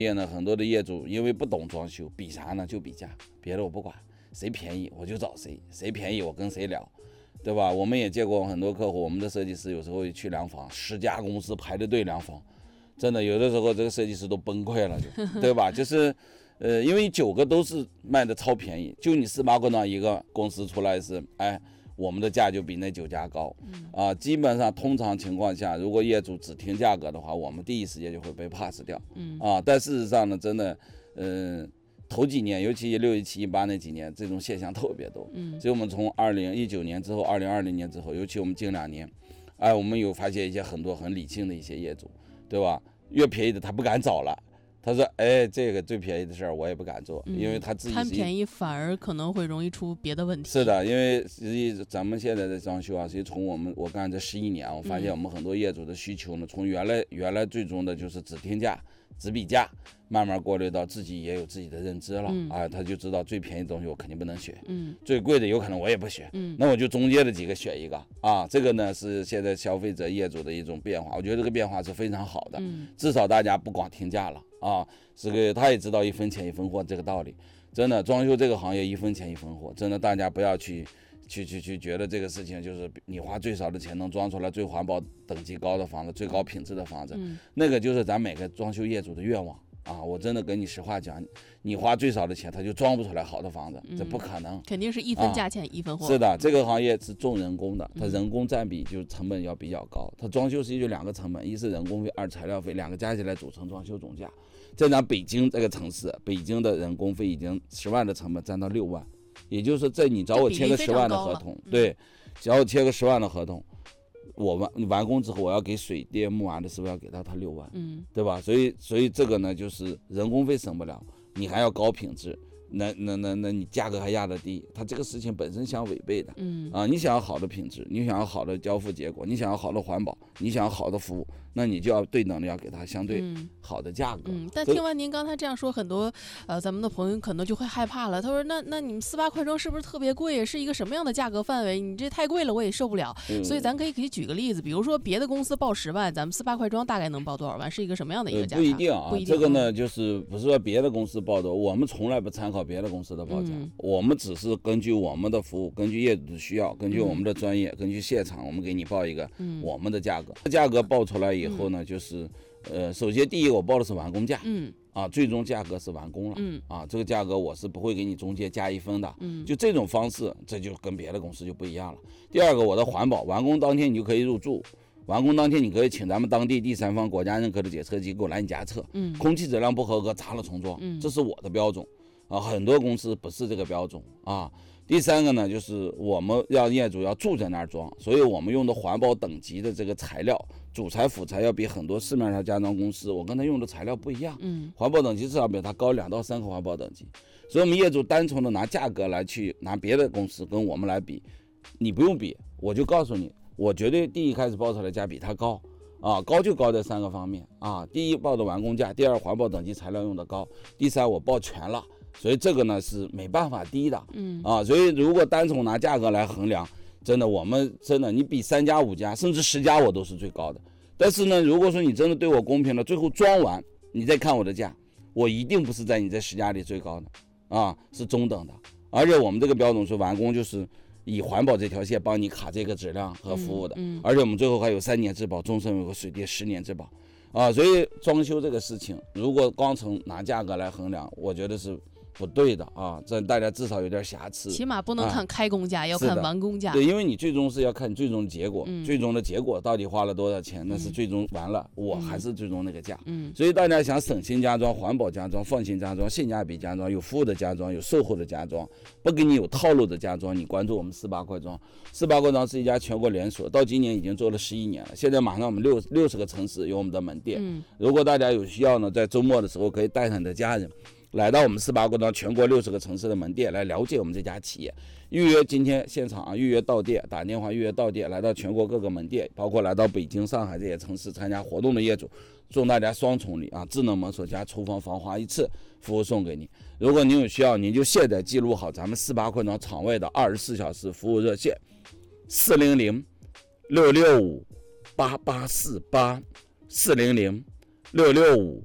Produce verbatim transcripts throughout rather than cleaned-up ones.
业呢，很多的业主因为不懂装修，比啥呢？就比价，别的我不管，谁便宜我就找谁，谁便宜我跟谁聊，对吧？我们也见过很多客户，我们的设计师有时候去量房，十家公司排着队量房，真的有的时候这个设计师都崩溃了，就对吧？就是，呃，因为九个都是卖的超便宜，就你四八棍那一个公司出来是，哎，我们的价就比那九家高，啊，基本上通常情况下，如果业主只听价格的话，我们第一时间就会被 pass 掉，啊，但事实上呢，真的，嗯、呃。头几年，尤其一六、一七、一八那几年，这种现象特别多。嗯，所以我们从二零一九年之后，二零二零年之后，尤其我们近两年，哎，我们有发现一些很多很理性的一些业主，对吧？越便宜的他不敢找了，他说：“哎，这个最便宜的事儿我也不敢做，嗯、因为他自己贪便宜反而可能会容易出别的问题。” 是的，因为实际咱们现在的装修啊，实际从我们我干这十一年，我发现我们很多业主的需求呢，从原来原来最终的就是只听价、只比价。慢慢过滤到自己也有自己的认知了、嗯、啊，他就知道最便宜的东西我肯定不能选，嗯，最贵的有可能我也不选，嗯，那我就中间的几个选一个啊，这个呢是现在消费者业主的一种变化，我觉得这个变化是非常好的，嗯，至少大家不光听价了啊，这个他也知道一分钱一分货这个道理，真的装修这个行业一分钱一分货，真的大家不要去去去去觉得这个事情就是你花最少的钱能装出来最环保等级高的房子，最高品质的房子，嗯，那个就是咱每个装修业主的愿望。啊，我真的跟你实话讲，你花最少的钱，他就装不出来好的房子，嗯、这不可能。 肯定是一分价钱、啊、一分货。 是的，这个行业是重人工的，它人工占比就是成本要比较高。它装修实际就两个成本，一是人工费，二材料费，两个加起来组成装修总价。在咱北京这个城市，北京的人工费已经十万的成本占到六万，也就是在你找我签个十万的合同，对，找我签个十万的合同。我完完工之后，我要给水电木瓦的是不是要给到他六万？嗯，对吧？所以所以这个呢，就是人工费省不了，你还要高品质，那那那那你价格还压得低，它这个事情本身相违背的。嗯啊，你想要好的品质，你想要好的交付结果，你想要好的环保，你想要好的服务，那你就要对等的要给它相对好的价格。 嗯，嗯但听完您刚才这样说，很多呃咱们的朋友可能就会害怕了。他说：“那那你们四八快装是不是特别贵？是一个什么样的价格范围？你这太贵了，我也受不了。嗯”所以咱可以可以举个例子，比如说别的公司报十万，咱们四八快装大概能报多少万？是一个什么样的一个价格？ 呃、不一定啊，不一定。这个呢，就是不是说别的公司报多，我们从来不参考别的公司的报价，嗯、我们只是根据我们的服务，根据业主的需要，根据我们的专业，嗯、根据现场，我们给你报一个我们的价格。嗯、价格报出来以后呢，嗯、就是。呃，首先第一个我报的是完工价，嗯，啊，最终价格是完工了，嗯，啊，这个价格我是不会给你中间加一分的，嗯，就这种方式，这就跟别的公司就不一样了。第二个，我的环保，完工当天你就可以入住，完工当天你可以请咱们当地第三方国家认可的检测机构来你家测，嗯，空气质量不合格砸了重装，嗯，这是我的标准，啊，很多公司不是这个标准啊。第三个呢，就是我们要业主要住在那儿装，所以我们用的环保等级的这个材料，主材辅材要比很多市面上家装公司，我跟他用的材料不一样。嗯，环保等级至少比它高两到三个环保等级，所以我们业主单纯的拿价格来去拿别的公司跟我们来比，你不用比，我就告诉你，我绝对第一开始报出来价比它高。啊，高就高在三个方面啊，第一报的完工价，第二环保等级材料用的高，第三我报全了。所以这个呢是没办法低的，嗯啊，所以如果单从拿价格来衡量，真的我们真的你比三家五家甚至十家我都是最高的。但是呢，如果说你真的对我公平了，最后装完你再看我的价，我一定不是在你这十家里最高的啊，是中等的。而且我们这个标准是完工就是以环保这条线帮你卡这个质量和服务的，嗯嗯、而且我们最后还有三年质保，终身有个水电十年质保啊。所以装修这个事情，如果光从拿价格来衡量，我觉得是不对的啊，这大家至少有点瑕疵， 起码不能看开工价，啊、要看完工价。 对，因为你最终是要看最终结果，嗯、最终的结果到底花了多少钱，那是最终完了，嗯、我还是最终那个价。嗯，所以大家想省心家装、环保家装、放心家装、性价比家装、有服务的家装、有售后的家装，不给你有套路的家装，你关注我们四八快装。四八快装是一家全国连锁，到今年已经做了十一年了，现在马上我们六六十个城市有我们的门店。嗯，如果大家有需要呢，在周末的时候可以带上你的家人。来到我们四八快装全国六十个城市的门店来了解我们这家企业，预约今天现场啊，预约到店，打电话预约到店，来到全国各个门店，包括来到北京、上海这些城市参加活动的业主，送大家双重礼啊，智能门锁加厨房防滑一次服务送给你。如果您有需要，您就现在记录好咱们四八快装场外的二十四小时服务热线：四零零六六五八八四八，四零零六六五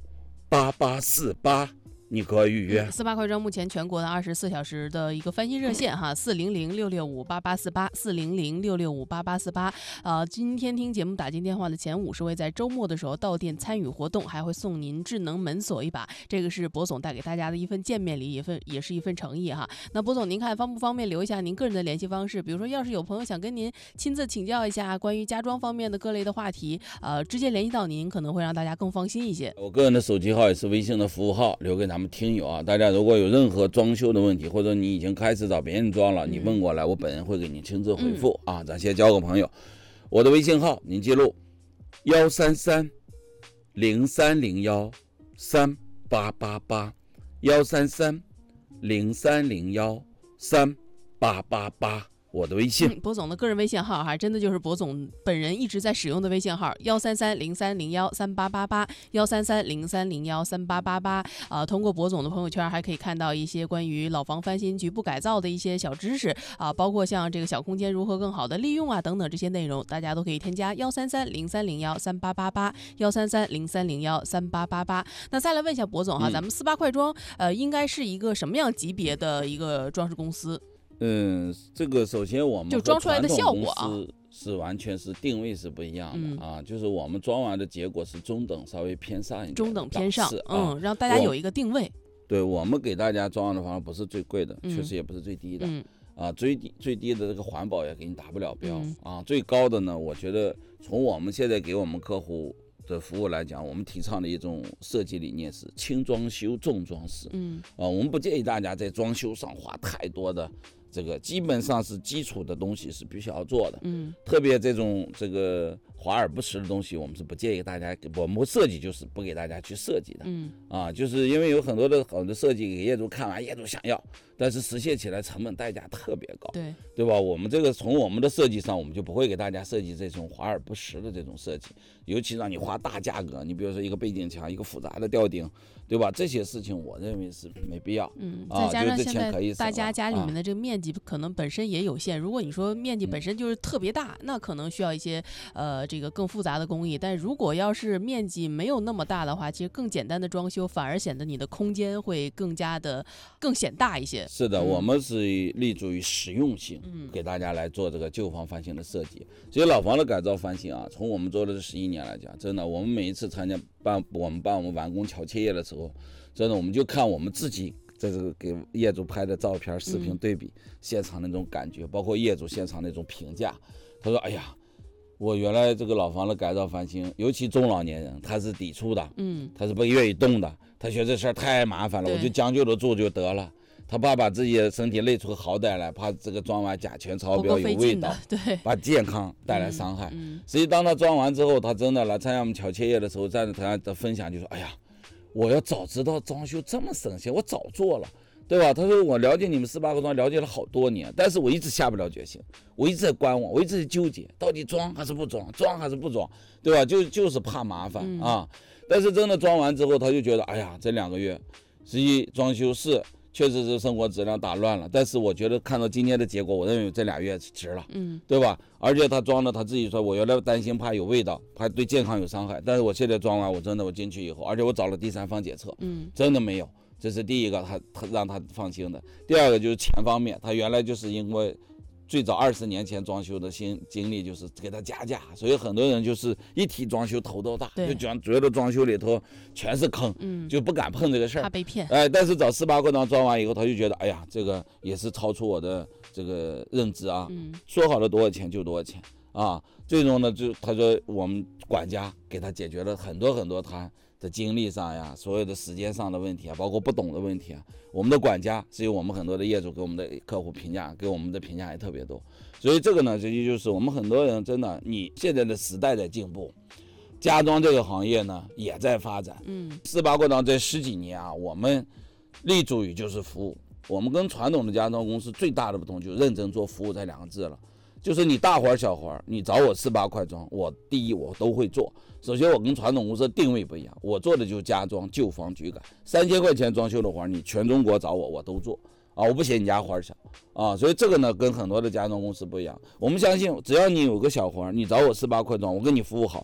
八八四八。你可以预约。 四八快装目前全国的二十四小时的一个翻新热线哈，四零零六六五八八四八，四零零六六五八八四八。呃，今天听节目打进电话的前五十位，在周末的时候到店参与活动，还会送您智能门锁一把。这个是博总带给大家的一份见面礼，一份也是一份诚意哈。那博总，您看方不方便留一下您个人的联系方式？比如说，要是有朋友想跟您亲自请教一下关于家装方面的各类的话题，呃，直接联系到您，可能会让大家更放心一些。 我个人的手机号也是微信的服务号，留给咱们听友啊。大家如果有任何装修的问题，或者你已经开始找别人装了，你问过来，我本人会给你亲自回复、嗯、啊。咱先交个朋友，我的微信号您记录：幺三三零三零幺三八八八，幺三三零三零幺三八八八。我的微信、 嗯、博总的个人微信号哈，真的就是博总本人一直在使用的微信号，幺三三零三零幺三八八八，幺三三零三零幺三八八八。呃，通过博总的朋友圈还可以看到一些关于老房翻新、局部改造的一些小知识啊、呃，包括像这个小空间如何更好的利用啊等等这些内容，大家都可以添加幺三三零三零幺三八八八，幺三三零三零幺三八八八。那再来问一下博总哈，嗯、咱们四八快装呃应该是一个什么样级别的一个装饰公司？ 嗯，这个首先我们就装出来的效果啊， 是完全是定位是不一样的、嗯、啊，就是我们装完的结果是中等，稍微偏上一点， 中等偏上，嗯、 啊， 让大家有一个定位。 对，我们给大家装的方案不是最贵的，嗯、确实也不是最低的，嗯、啊，最低最低的这个环保也给你达不了标、嗯、啊，最高的呢，我觉得从我们现在给我们客户的服务来讲，我们提倡的一种设计理念是轻装修重装饰，嗯，啊，我们不建议大家在装修上花太多的。这个基本上是基础的东西是必须要做的，嗯，特别这种这个华而不实的东西，我们是不建议大家，我们设计就是不给大家去设计的，嗯，啊，就是因为有很多的很多设计给业主看完，业主想要，但是实现起来成本代价特别高， 对， 对吧？我们这个从我们的设计上，我们就不会给大家设计这种华而不实的这种设计，尤其让你花大价格，你比如说一个背景墙，一个复杂的吊顶，对吧？这些事情我认为是没必要， 嗯， 啊， 再加上现在大家家里面的这个面积可能本身也有限，啊、如果你说面积本身就是特别大，嗯、那可能需要一些呃这个更复杂的工艺，但如果要是面积没有那么大的话，其实更简单的装修反而显得你的空间会更加的更显大一些。 是的，嗯、我们是立足于实用性，嗯，给大家来做这个旧房翻新的设计。所以老房的改造翻新啊，从我们做的这十一年来讲，真的，我们每一次参加办我们办我们完工乔切业的时候，真的我们就看我们自己。这是给业主拍的照片、视频对比，嗯、现场那种感觉，包括业主现场那种评价。他说：“哎呀，我原来这个老房的改造翻新，尤其中老年人，他是抵触的，嗯，他是不愿意动的，他觉得这事儿太麻烦了，我就将就着住就得了。他怕把自己的身体累出个好歹来，怕这个装完甲醛超标有味道， 对， 把健康带来伤害。 嗯嗯、 实际当他装完之后，他真的来参加我们乔切业的时候，在他的分享就说：哎呀。”我要早知道装修这么省钱，我早做了，对吧？他说我了解你们四八快装了解了好多年，但是我一直下不了决心，我一直在观望，我一直在纠结，到底装还是不装，装还是不装，对吧？就就是怕麻烦、嗯、啊。但是真的装完之后，他就觉得，哎呀，这两个月，实际装修是确实是生活质量打乱了，但是我觉得看到今天的结果，我认为这俩月值了，嗯，对吧？而且他装的他自己说，我原来担心怕有味道，怕对健康有伤害，但是我现在装完，我真的我进去以后，而且我找了第三方检测，嗯，真的没有，这是第一个他他让他放心的。第二个就是钱方面，他原来就是因为最早二十年前装修的新经历就是给他加价，所以很多人就是一提装修头都大，就讲觉得装修里头全是坑，嗯，就不敢碰这个事儿， 怕被骗。 哎，但是找四八快装装完以后，他就觉得，哎呀，这个也是超出我的这个认知啊，嗯，说好了多少钱就多少钱啊。最终呢，就他说我们管家给他解决了很多很多他的精力上呀，所有的时间上的问题啊，包括不懂的问题啊，我们的管家是由我们很多的业主给我们的客户评价，给我们的评价也特别多。所以这个呢，这就是我们很多人真的，你现在的时代在进步，家装这个行业呢也在发展。嗯，四八快装这十几年啊，我们立足于就是服务。我们跟传统的家装公司最大的不同就是认真做服务这两个字了。就是你大活小活，你找我四八快装，我第一我都会做。首先我跟传统公司的定位不一样，我做的就是家装、旧房、局改，三千块钱装修的活，你全中国找我我都做啊，我不嫌你家活小啊。所以这个呢跟很多的家装公司不一样。我们相信，只要你有个小活，你找我四八快装，我跟你服务好，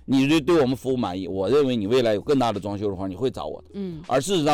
你对对我们服务满意，我认为你未来有更大的装修的话，你会找我的。 嗯， 而事实上。